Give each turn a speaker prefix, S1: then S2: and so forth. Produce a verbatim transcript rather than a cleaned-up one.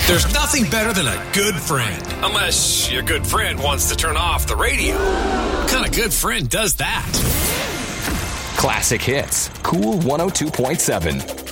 S1: There's nothing better than a good friend. Unless your good friend wants to turn off the radio. What kind of good friend does that?
S2: Classic Hits. Cool one oh two point seven.